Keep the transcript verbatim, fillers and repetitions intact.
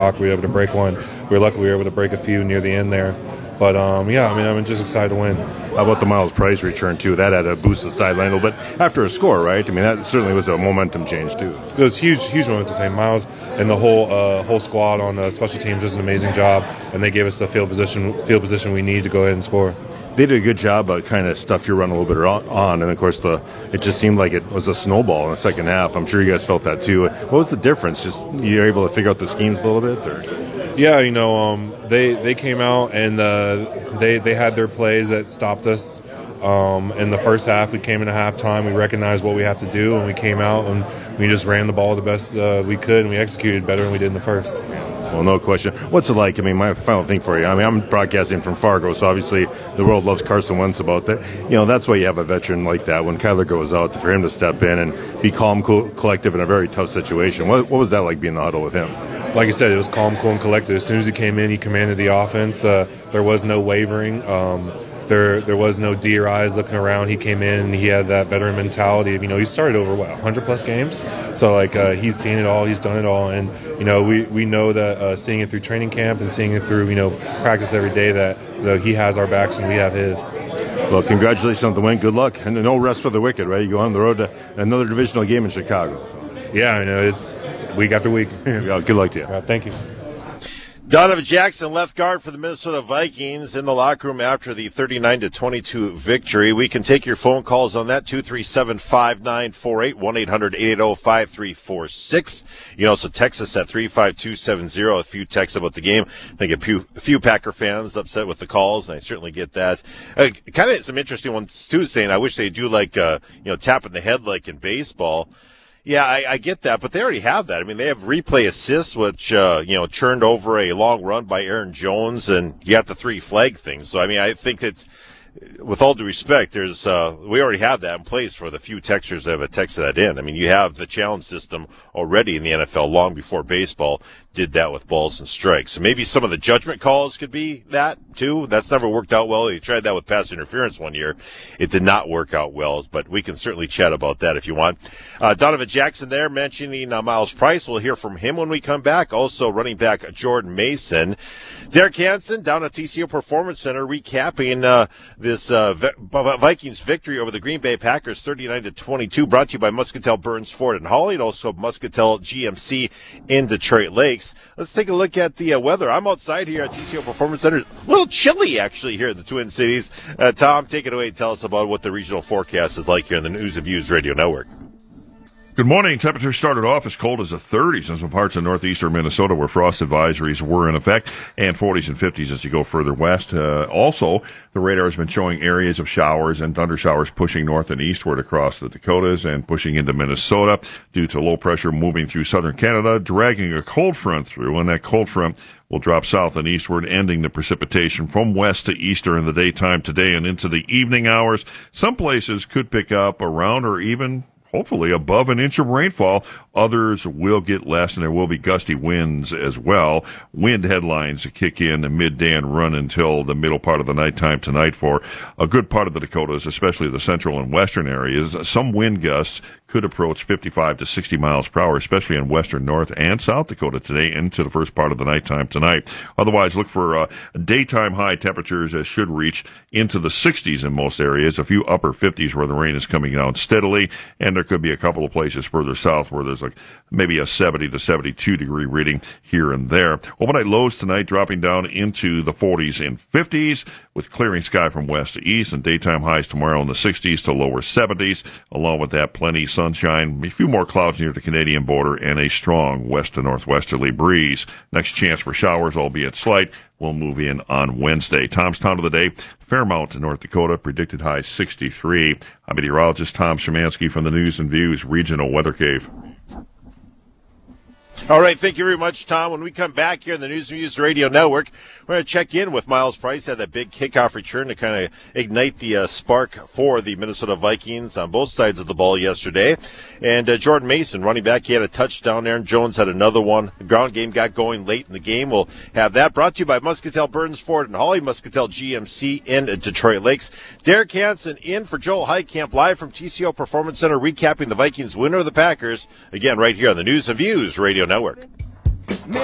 We were able to break one. We were lucky we were able to break a few near the end there. But, um, yeah, I mean, I'm just excited to win. How about the Miles Price return, too? That had a boost the sideline a little bit after a score, right? I mean, that certainly was a momentum change, too. It was huge, huge momentum change. Miles and the whole uh, whole squad on the special teams did an amazing job, and they gave us the field position field position we need to go ahead and score. They did a good job of kind of stuff you run a little bit on, and of course the it just seemed like it was a snowball in the second half. I'm sure you guys felt that too. What was the difference? Just you were able to figure out the schemes a little bit, or? Yeah, you know, um, they they came out and uh, they they had their plays that stopped us. Um, in the first half, we came into halftime. We recognized what we have to do, and we came out and we just ran the ball the best uh, we could, and we executed better than we did in the first. Well, no question. What's it like? I mean, my final thing for you. I mean, I'm broadcasting from Fargo, so obviously the world loves Carson Wentz about that. You know, that's why you have a veteran like that. When Kyler goes out, for him to step in and be calm, cool, collective in a very tough situation. What, what was that like being in the huddle with him? Like you said, it was calm, cool, and collective. As soon as he came in, he commanded the offense. Uh, there was no wavering. Um, There there was no deer eyes looking around. He came in and he had that veteran mentality of, you know, he started over, what, one hundred plus games? So, like, uh, he's seen it all. He's done it all. And, you know, we, we know that uh, seeing it through training camp and seeing it through, you know, practice every day that, you know, he has our backs and we have his. Well, congratulations on the win. Good luck. And no rest for the wicked, right? You go on the road to another divisional game in Chicago. So. Yeah, I know. It's, it's week after week. Yeah, good luck to you. Uh, thank you. Donovan Jackson, left guard for the Minnesota Vikings, in the locker room after the thirty-nine to twenty-two victory. We can take your phone calls on that, two three seven, five nine four eight, one eight hundred, eight eight zero, five three four six. You can also text us at three five two seven zero. A few texts about the game. I think a few, a few Packer fans upset with the calls, and I certainly get that. Uh, kind of some interesting ones, too, saying I wish they do like, uh, you know, tapping the head like in baseball. Yeah, I, I get that, but they already have that. I mean, they have replay assists, which, uh, you know, churned over a long run by Aaron Jones, and you got the three flag things. So, I mean, I think that, with all due respect, there's, uh, we already have that in place for the few texters that have texted that in. I mean, you have the challenge system already in the N F L long before baseball did that with balls and strikes. So maybe some of the judgment calls could be that, too. That's never worked out well. They tried that with pass interference one year. It did not work out well, but we can certainly chat about that if you want. Uh, Donovan Jackson there mentioning uh, Miles Price. We'll hear from him when we come back. Also, running back Jordan Mason. Derek Hansen down at T C O Performance Center recapping uh, this uh, v- Vikings victory over the Green Bay Packers thirty-nine to twenty-two, brought to you by Muscatel Burns Ford and Hawley, and also Muscatel G M C in Detroit Lakes. Let's take a look at the uh, weather. I'm outside here at T C O Performance Center. A little chilly, actually, here in the Twin Cities. Uh, Tom, take it away and tell us about what the regional forecast is like here in the News and Views Radio Network. Good morning. Temperatures started off as cold as the thirties in some parts of northeastern Minnesota where frost advisories were in effect, and forties and fifties as you go further west. Uh, also, the radar has been showing areas of showers and thunder showers pushing north and eastward across the Dakotas and pushing into Minnesota due to low pressure moving through southern Canada, dragging a cold front through, and that cold front will drop south and eastward, ending the precipitation from west to eastern in the daytime today and into the evening hours. Some places could pick up around or even hopefully above an inch of rainfall. Others will get less, and there will be gusty winds as well. Wind headlines kick in midday and run until the middle part of the nighttime tonight for a good part of the Dakotas, especially the central and western areas. Some wind gusts could approach fifty-five to sixty miles per hour, especially in western North and South Dakota today into the first part of the nighttime tonight. Otherwise, look for uh, daytime high temperatures that should reach into the sixties in most areas, a few upper fifties where the rain is coming down steadily, and there could be a couple of places further south where there's like maybe a seventy to seventy-two degree reading here and there. Overnight lows tonight dropping down into the forties and fifties with clearing sky from west to east, and daytime highs tomorrow in the sixties to lower seventies. Along with that, plenty sunshine, a few more clouds near the Canadian border, and a strong west to northwesterly breeze. Next chance for showers, albeit slight, will move in on Wednesday. Tom's Town of the Day, Fairmount, North Dakota, predicted high sixty-three. I'm meteorologist Tom Szymanski from the News and Views Regional Weather Cave. All right, thank you very much, Tom. When we come back here on the News and Views Radio Network, we're going to check in with Miles Price. Had that big kickoff return to kind of ignite the uh, spark for the Minnesota Vikings on both sides of the ball yesterday. And uh, Jordan Mason, running back, he had a touchdown. Aaron Jones had another one. The ground game got going late in the game. We'll have that brought to you by Muscatel Burns Ford and Hawley, Muscatel G M C in Detroit Lakes. Derek Hansen in for Joel Heitkamp, live from T C O Performance Center, recapping the Vikings win over the Packers. Again, right here on the News and Views Radio Network.